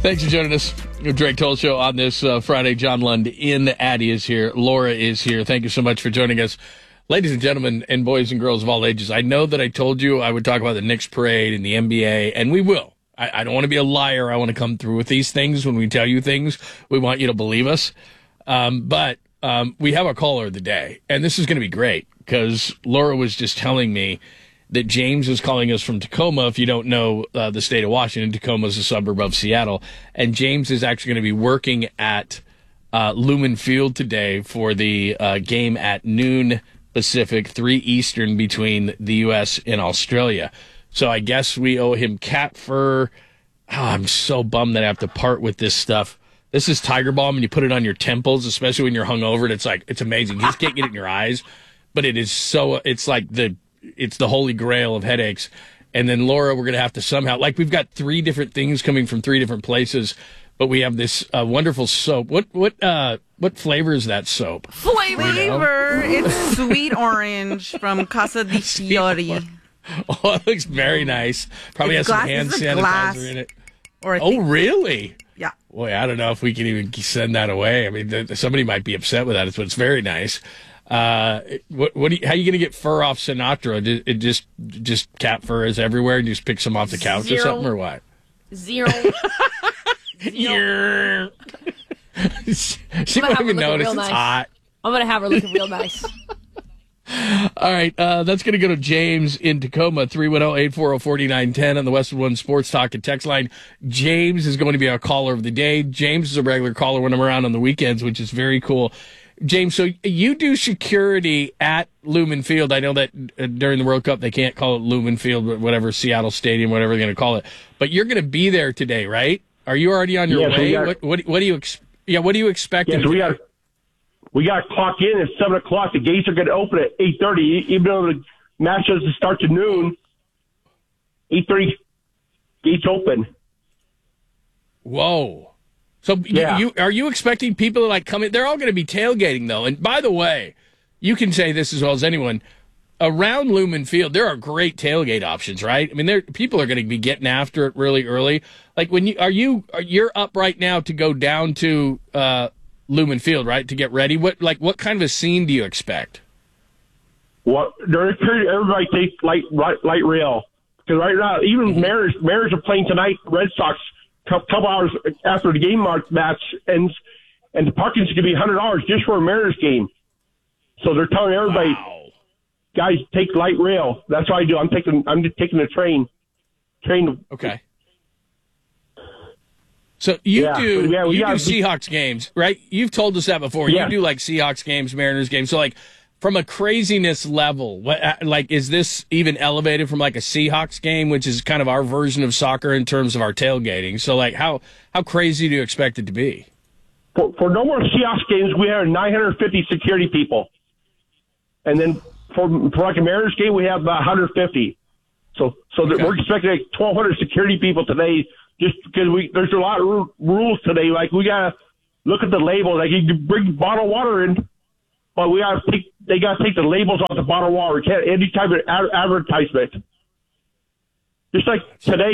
Thanks for joining us. Drake Toll Show on this Friday. John Lund in Addie is here. Laura is here. Thank you so much for joining us. Ladies and gentlemen and boys and girls of all ages, I know that I told you I would talk about the Knicks parade and the NBA, and we will. I don't want to be a liar. I want to come through with these things. When we tell you things, we want you to believe us. But we have a caller of the day, and this is going to be great because Laura was just telling me that James is calling us from Tacoma. If you don't know the state of Washington, Tacoma is a suburb of Seattle. And James is actually going to be working at Lumen Field today for the game at noon Pacific, 3 Eastern between the U.S. and Australia. So I guess we owe him cat fur. Oh, I'm so bummed that I have to part with this stuff. This is Tiger Balm, and you put it on your temples, especially when you're hungover. And it's amazing. You just can't get it in your eyes. But it's the holy grail of headaches. And then, Laura, we're going to have to somehow, we've got 3 different things coming from 3 different places, but we have this wonderful soap. What flavor is that soap? Flavor. It's sweet orange from Casa di Fiori. Oh, it looks very nice. Probably has some hand sanitizer in it. Really? Yeah. Boy, I don't know if we can even send that away. I mean, somebody might be upset with that, but it's very nice. How are you going to get fur off Sinatra? It just cat fur is everywhere, and you just pick some off the couch or something, or what? Zero. She won't even notice it's hot. I'm going to have her looking real nice. All right, that's going to go to James in Tacoma, 310-840-4910 on the Westwood One Sports Talk and text line. James is going to be our caller of the day. James is a regular caller when I'm around on the weekends, which is very cool. James, so you do security at Lumen Field. I know that during the World Cup they can't call it Lumen Field, but whatever, Seattle Stadium, whatever they're going to call it. But you're going to be there today, right? Are you already on your way? What do you expect? Yes, we got to clock in at 7 o'clock. The gates are going to open at 8:30. Even though the match doesn't start to noon, 8:30 gates open. Whoa. So are you expecting people to come in? They're all going to be tailgating, though. And by the way, you can say this as well as anyone. Around Lumen Field, there are great tailgate options, right? I mean, people are going to be getting after it really early. You're up right now to go down to Lumen Field, right, to get ready? What kind of a scene do you expect? Well, during the period, everybody takes light rail. Because right now, even Mariners are playing tonight. Red Sox, couple hours after the game match ends, and the parking's going to be $100 just for a Mariners game. So they're telling everybody, guys, take light rail. That's what I do. I'm just taking the train. Okay. So you do Seahawks games, right? You've told us that before. Yeah. You do Seahawks games, Mariners games. So from a craziness level, is this even elevated from a Seahawks game, which is kind of our version of soccer in terms of our tailgating? So how crazy do you expect it to be? For no more Seahawks games, we have 950 security people, and then for a Mariners game, we have about 150. So we're expecting 1,200 security people today. Just because there's a lot of rules today. We gotta look at the label. You can bring bottled water in, but they gotta take the labels off the bottled water. Can't any type of advertisement. Just today,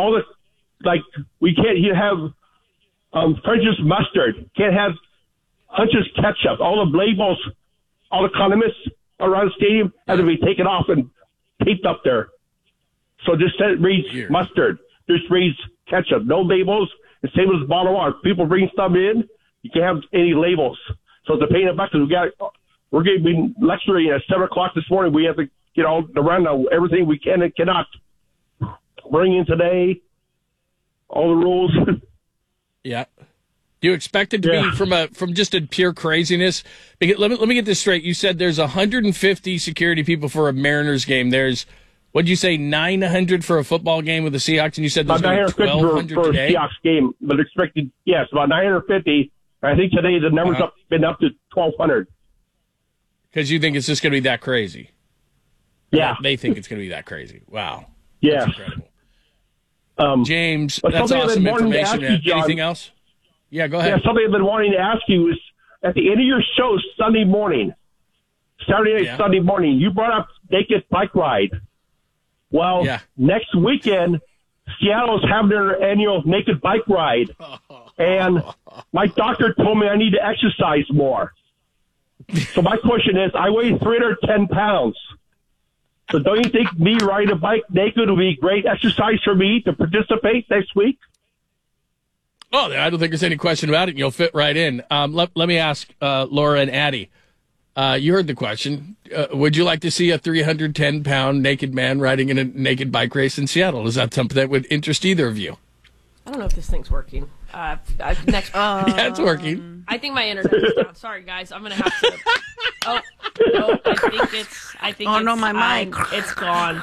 we can't have French's mustard. Can't have Hunch's ketchup. All the labels, all the condiments around the stadium have to be taken off and taped up there. So just it reads mustard. Just reads ketchup. No labels. The same as bottled water. People bring stuff in, you can't have any labels. So to pay the bucks, we're going to be lecturing at 7 o'clock this morning. We have to get all around everything we can and cannot bring in today. All the rules. Yeah. Do you expect it to be from just a pure craziness? Because let me get this straight. You said there's 150 security people for a Mariners game. There's, what'd you say, 900 for a football game with the Seahawks? And you said there's about 1,200 for today? A Seahawks game, but expected, yes, about 950. I think today the number's been up to 1,200. Because you think it's just going to be that crazy? Yeah. They think it's going to be that crazy. Wow. Yeah. That's incredible. James, that's awesome information. Anything else? Yeah, go ahead. Yeah, something I've been wanting to ask you is, at the end of your show Saturday night, Sunday morning, you brought up Naked Bike Ride. Well, next weekend, Seattle's having their annual naked bike ride, and my doctor told me I need to exercise more. So my question is, I weigh 310 pounds. So don't you think me riding a bike naked would be great exercise for me to participate next week? Oh, I don't think there's any question about it. You'll fit right in. Let me ask Laura and Addie. You heard the question. Would you like to see a 310-pound naked man riding in a naked bike race in Seattle? Is that something that would interest either of you? I don't know if this thing's working. Next. Yeah, it's working. I think my internet is down. Sorry, guys. I'm gonna have to. Oh, no, I think. Oh, it's, no, my mic. It's gone.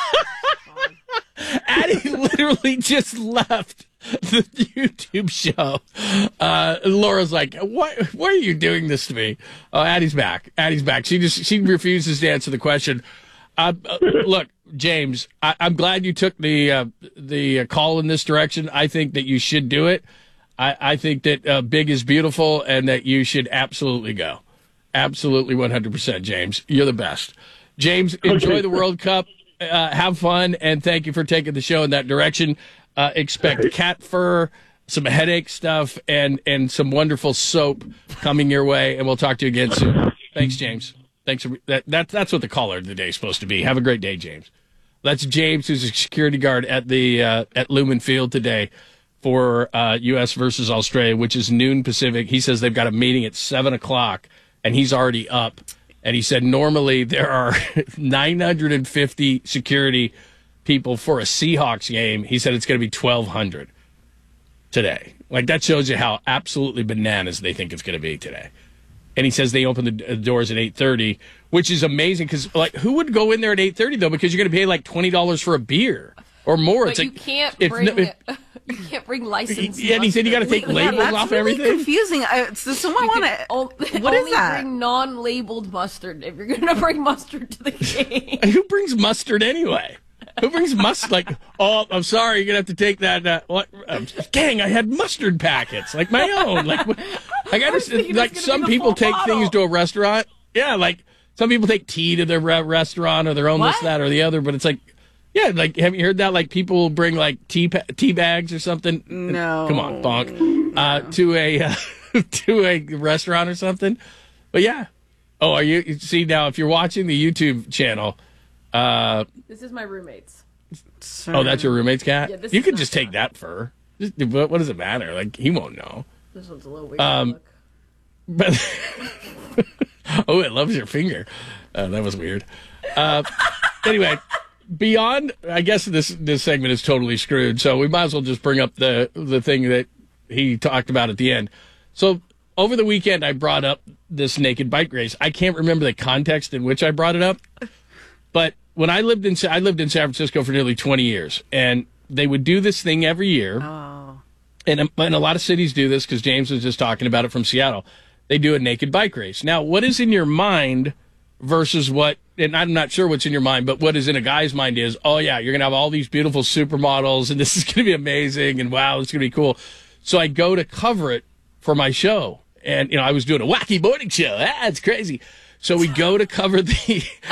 Addie literally just left the YouTube show. Laura's like, why are you doing this to me? Oh, Addie's back. She refuses to answer the question. Look, James, I'm glad you took the call in this direction. I think that you should do it. I think that big is beautiful and that you should absolutely go. Absolutely 100%, James. You're the best. James, enjoy the World Cup. Have fun, and thank you for taking the show in that direction. Expect cat fur, some headache stuff, and some wonderful soap coming your way, and we'll talk to you again soon. Thanks, James. Thanks for that's what the caller of the day is supposed to be. Have a great day, James. That's James, who's a security guard at the at Lumen Field today for U.S. versus Australia, which is noon Pacific. He says they've got a meeting at 7:00, and he's already up. And he said normally there are 950 security people for a Seahawks game. He said it's going to be 1,200 today. Like, that shows you how absolutely bananas they think it's going to be today. And he says they open the doors at 8:30, which is amazing because, like, who would go in there at 8:30 though? Because you're going to pay like $20 for a beer or more. But it's you like can't bring you can't bring licensed. Yeah, and he said you got to take labels that's off really everything. confusing. Does someone want to? What is only that? Bring non-labeled mustard if you're going to bring mustard to the game. Who brings mustard anyway? Who brings mustard? Like, oh, I'm sorry, you're gonna have to take that. What? Gang, I had mustard packets, like my own. Like, I got like some people take things to a restaurant. Yeah, like some people take tea to their restaurant or their own this, that, or the other. But it's like, yeah, like have you heard that? Like people bring like tea bags or something. No, come on, bonk, to a to a restaurant or something. But yeah, oh, are you see now? If you're watching the YouTube channel. This is my roommate's. Oh, that's your roommate's cat? Yeah, this you is could not just take fun. that fur. What does it matter? Like, he won't know. This one's a little weird. Look. But oh, it loves your finger. That was weird. Anyway, beyond, I guess this segment is totally screwed, so we might as well just bring up the thing that he talked about at the end. So over the weekend, I brought up this naked bike race. I can't remember the context in which I brought it up, but when I lived in San Francisco for nearly 20 years, and they would do this thing every year. Oh. And a lot of cities do this because James was just talking about it from Seattle. They do a naked bike race. Now, what is in your mind versus what, and I'm not sure what's in your mind, but what is in a guy's mind is, oh, yeah, you're going to have all these beautiful supermodels, and this is going to be amazing, and wow, it's going to be cool. So I go to cover it for my show. And, I was doing a wacky morning show. It's crazy. So we go to cover the